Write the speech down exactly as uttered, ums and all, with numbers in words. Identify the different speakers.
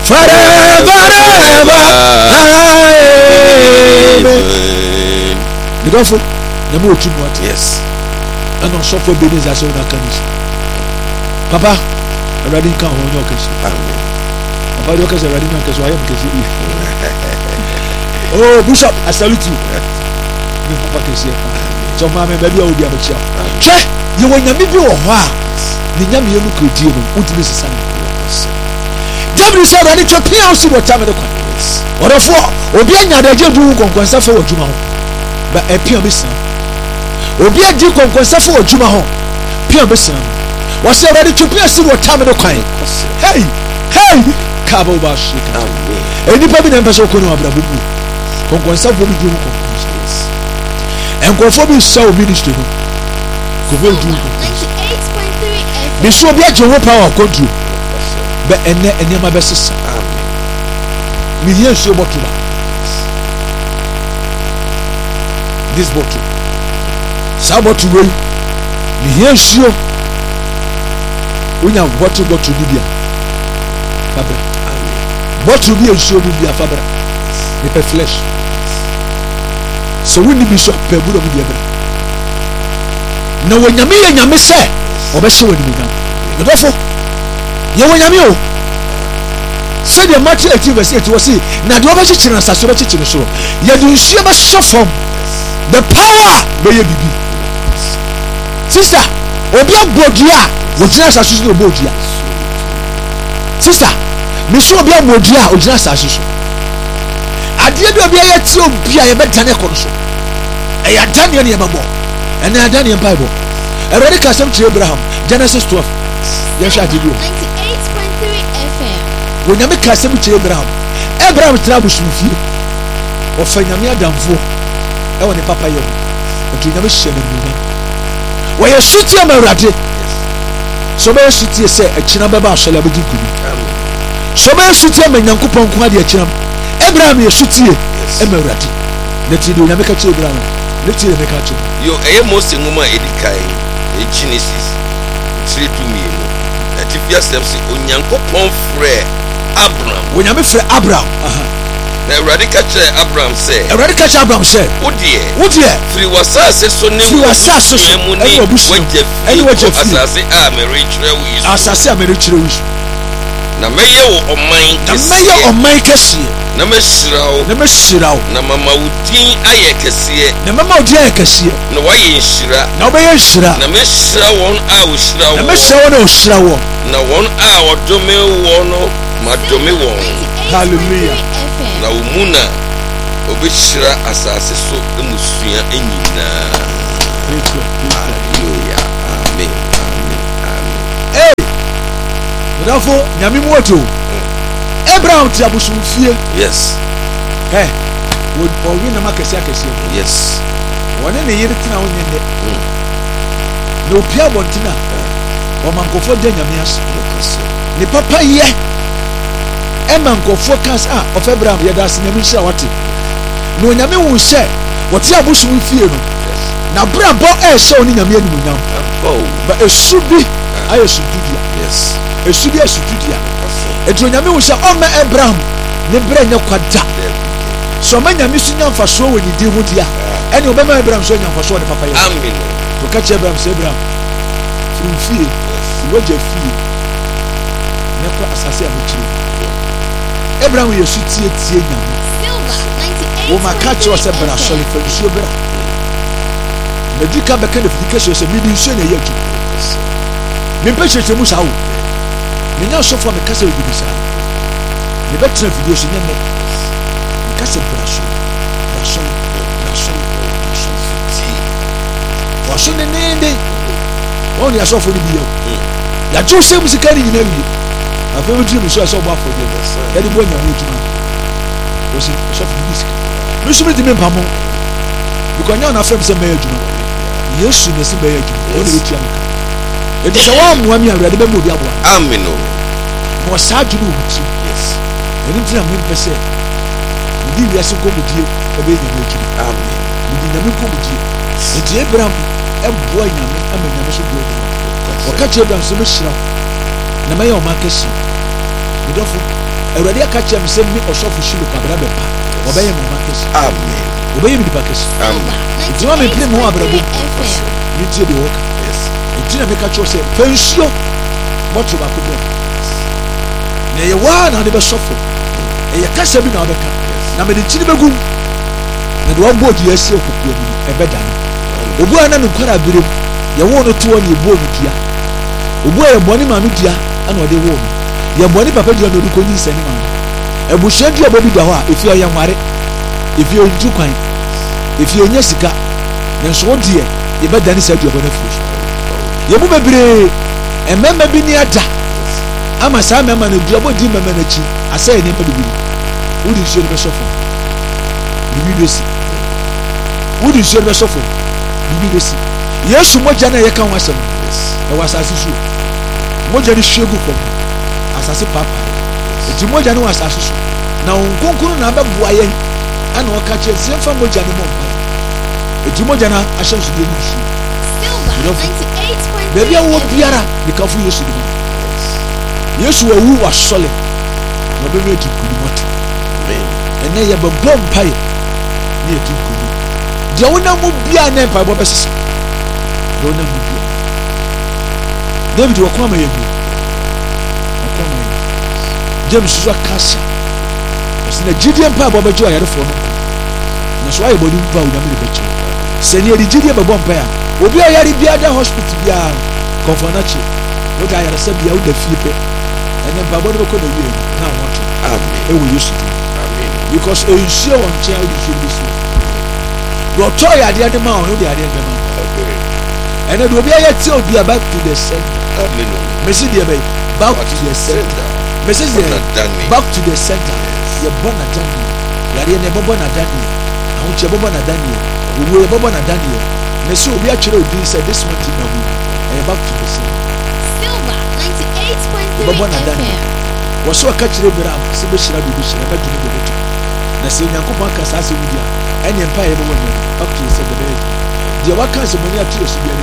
Speaker 1: forever and ever. Amen. Because the more you want, yes, and on so for business as on a condition. Papa, I already come on your case. Amen. Papa, your case already known because I am case. Oh, Bishop, I salute you. Papa can say, so, Mamma, maybe I will be able to check. You want to be your wife. The young you could deal with this son. David said, I need to appear also what time of the conference. What a four, or be another job to suffer what you know. But a pure mission. Or be a duke on suffer what you know. Pure mission. Was ready to appear see what time of the kind. Hey, hey, Cabo Bash. Any public members of Kono Abrabu. Conquest will be doing conferences. And conforming so ministry. Go do. Me so be a Jehovah power control. But and and my best sister. Me here so bottle. This bottle. Sa bottle way. Me here so. Unya bottle bottle bibia. Fabra. Bottle bi so bibia fabra. Me pe flesh. So we need be so pe budo bibia bra. Na wonyame ya nyame se. Obese woni nyam. Medofo ye wonyame o se de Matthew eighteen verse eight was say na de obese chira saso be chichire so ye de nsuo be shofom the power be ye bibi sister obi abodua wo chira saso so obodua sister me so obi abodua o chira saso so ade de obi ye ti obi a ye be dane ko so e ya dane ne ye babo e na dane ye bible e ready ka sam to Abraham Genesis twelve. Yes, I did.
Speaker 2: ninety-eight point three F M.
Speaker 1: When you make a seven to Abraham, Abraham travels with you. Or find a mere damn fool. I want a papa young. But you never share them. Why you shoot your marriage? So may shoot you say a chinababa shall have a good. So may shoot your man, Uncle Ponquadia Chinam. Abraham, you shoot you. Emirati. Let you do never catch Abraham. Let you never catch you.
Speaker 3: You are most in woman Edikai, a Genesis. Three to me. That if you say, Unyanko Ponfre Abraham.
Speaker 1: When I'm afraid Abraham.
Speaker 3: Now, Radical Abraham said,
Speaker 1: a radical Abraham said,
Speaker 3: oh dear,
Speaker 1: oh dear,
Speaker 3: three was says so name
Speaker 1: was says so
Speaker 3: money, and what you as I say, I'm a rich,
Speaker 1: as I say, I'm a rich.
Speaker 3: Na mayor of mine,
Speaker 1: the mayor of my Cassie,
Speaker 3: Nameshirao,
Speaker 1: Nameshirao,
Speaker 3: Namama Udin Ayakasia,
Speaker 1: Namama Diakasia,
Speaker 3: no way in Shira,
Speaker 1: no way in Shira,
Speaker 3: Nameshra one hour Shra,
Speaker 1: Nameshra no Shrawo,
Speaker 3: no one hour Dome Wono, Madome Won,
Speaker 1: hallelujah,
Speaker 3: now Muna, Obishra Asasi so the Musia Enina, hallelujah, amen, amen, amen.
Speaker 1: Hey! Therefore, Yami Moto Abraham Tiabusum fear.
Speaker 3: Yes.
Speaker 1: Hey, would or win a Makasia.
Speaker 3: Yes.
Speaker 1: One in a year now in the no Pia Bontina or Manco for Deniamias. The papa ye a Manco focus of Abraham Yadas in the Misha Wati. No Yami will say what Tiabusum fear. Now, Brabo air shown in a million. But it should be I should do yes. It should be a studio. A Jonami was a Oma Abraham, the brain of Quanta. So many are missing out for show when you deal with ya. And you remember Abraham showing for show the Papa. Amen. To catch Abraham, Abraham. Through fear, what you feel. Never assassin. Abraham, you should see it. Oh, my catch was a better solid for the sugar. The Dika Bakan of the case was a million shilling a year. Me picture to Musau. Me now so from the castle with this. The better video she never. The castle brush. Brush. Brush. Brush. Brush the name. Only I saw for the video. Ya Joseph was carrying in every. I very dream so I saw one for them. That the boy na me to man. Was it shop for this? No so many men pamo. Because now na friend say me ejuma. Yesu na se be ejuma. Only with you. It is a warm one. You are ready to move.
Speaker 3: Amen.
Speaker 1: Was sad to do with you. Yes. And it's a million percent. We did yes, go with you. A baby. Amen. We did not go with you. It's Abraham. A boy, I'm a national boy. Or catch Abraham so much. No matter what, Marcus. We don't awurade aka kyerɛ me sɛ me ɔsɔfo Shilo kwabra bɛpa ɔbɛyɛ me ɔma kɛse
Speaker 3: amen
Speaker 1: ɔbɛyɛ me nipa kɛse
Speaker 3: amen
Speaker 1: nti ma mempere me ho abrabɔ metie deɛ wɔka
Speaker 3: yes
Speaker 1: nti na meka kyerɛ sɛ fa nsuo bɔtoro baako brɛ na ɛyɛ waa na wode bɛsɔfo ɛyɛ kasa bi na wobɛka na mede nkyini bɛgum na de wɔbɔ dua asi ɔkokoa mu no ɛbɛdane obu a na ne nkwara aberɛ mu yɛwoo no toɔ ne yɛbuo no dua obu a yɛbɔne maame dua ana ɔde woo no yɛbɔne papa dua na ɔde kɔnyi nsɛne ma no abusua dua bɔ bi da hɔ a ɛfie ɔyɛ nware ɛfie ɔntu kwan ɛfie ɔnyɛ sika nanso wo deɛ yɛbɛdane saa dua bɔ no afiri so yɛmu bebree mmarima bi ni ada ama saa mmarima no dua bɔ di mmarima no akyi asɛ yɛ nneɛma bebree wode nsuo no bɛsɔ fam bibi no si wode nsuo no bɛsɔ fam bibi no si yesu mogya no a yɛka ho asɛm ɛwɔ asase so mogya no hwie gu fam asase paapa enti mogya no wɔ asase so na wo nkonkoro na abɛboa yɛn ana ɔka kyerɛ sɛ mfa mogya no mɔ mpa enti mogya no ahyɛ nsudeɛ no nsuo baabi a wɔ biara nekafo yesu no ma yesu wawu wasɔle na ɔbɛmɛ adi nkonimɔto ɛnɛ yɛbɛbɔ mpaeɛ ne yɛdi nkonim deɛ wonam mu biara ne mpaebɔ bɛsesa deɛ wonam mu biara david wɔko ama yɛmu wɔko ama yɛmu james so aka sa ɔsɛ na gyidie mpaebɔ bɛgye ɔyarefoɔ no na so ayɛ bɔne mpa a onyame de bɛkyerɛ sɛ ne yɛde gyidie bɛbɔ mpaeɛ a obi a ɔyare biara da hospital biara kɔmfɔ no akyi wode ayaresa bia woda fie pɛ ɛnɛ mpaebɔ no bɛkɔ na wie na wɔto ɛwɔ yesu din because nsuo wɔ nkyɛn wode nsuo no bɛsuo deɛ ɔtɔ yɛ adeɛ de ma wo no wode adeɛ bɛma ɛnɛ deɛ obi ayɛ tie obi a back to the center mesi deɛ bɛyɛ back to the center mesi deɛ back to the center yɛbɔ na daniel yareɛ no yɛbɛbɔ na daniel ahokyɛ yɛbɛbɔ na daniel owuo yɛbɛbɔ na daniel mesi obi akyerɛ odi sɛ this month na mu ɛyɛ back to the center yɛbɛbɔ na daniel wɔsɛ ɔka kyerɛ bere a sɛ bɛhyira de bɛhyira bɛdwene de bɛdwene na sɛ onyankopɔn aka saa asɛm di a ɛne mpa yɛ no wɔ nyɛ back to the center bɛyɛ deɛ waka asɛmmɔne ato yɛ so biara